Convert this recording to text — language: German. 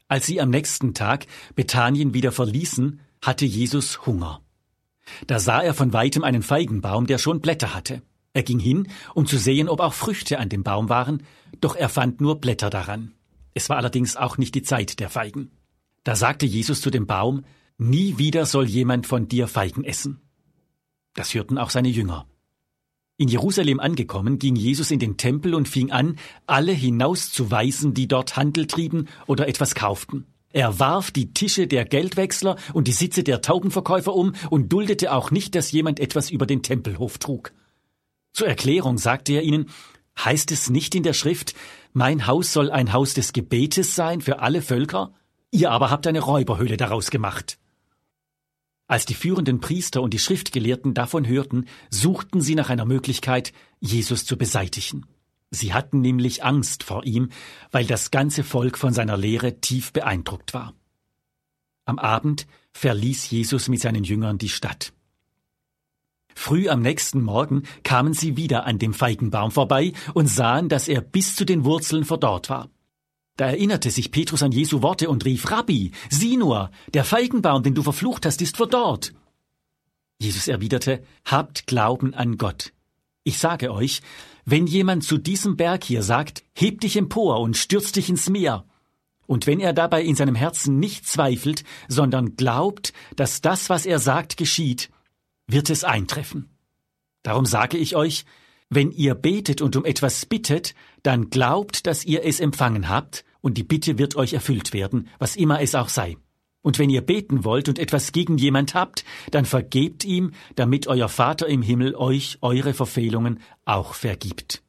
Als sie am nächsten Tag Bethanien wieder verließen, hatte Jesus Hunger. Da sah er von weitem einen Feigenbaum, der schon Blätter hatte. Er ging hin, um zu sehen, ob auch Früchte an dem Baum waren, doch er fand nur Blätter daran. Es war allerdings auch nicht die Zeit der Feigen. Da sagte Jesus zu dem Baum: Nie wieder soll jemand von dir Feigen essen. Das hörten auch seine Jünger. In Jerusalem angekommen, ging Jesus in den Tempel und fing an, alle hinauszuweisen, die dort Handel trieben oder etwas kauften. Er warf die Tische der Geldwechsler und die Sitze der Taubenverkäufer um und duldete auch nicht, dass jemand etwas über den Tempelhof trug. Zur Erklärung sagte er ihnen: Heißt es nicht in der Schrift, mein Haus soll ein Haus des Gebetes sein für alle Völker? Ihr aber habt eine Räuberhöhle daraus gemacht. Als die führenden Priester und die Schriftgelehrten davon hörten, suchten sie nach einer Möglichkeit, Jesus zu beseitigen. Sie hatten nämlich Angst vor ihm, weil das ganze Volk von seiner Lehre tief beeindruckt war. Am Abend verließ Jesus mit seinen Jüngern die Stadt. Früh am nächsten Morgen kamen sie wieder an dem Feigenbaum vorbei und sahen, dass er bis zu den Wurzeln verdorrt war. Da erinnerte sich Petrus an Jesu Worte und rief: Rabbi, sieh nur, der Feigenbaum, den du verflucht hast, ist verdorrt. Jesus erwiderte: Habt Glauben an Gott. Ich sage euch, wenn jemand zu diesem Berg hier sagt, heb dich empor und stürz dich ins Meer, und wenn er dabei in seinem Herzen nicht zweifelt, sondern glaubt, dass das, was er sagt, geschieht, wird es eintreffen. Darum sage ich euch, wenn ihr betet und um etwas bittet, dann glaubt, dass ihr es empfangen habt, und die Bitte wird euch erfüllt werden, was immer es auch sei. Und wenn ihr beten wollt und etwas gegen jemand habt, dann vergebt ihm, damit euer Vater im Himmel euch eure Verfehlungen auch vergibt.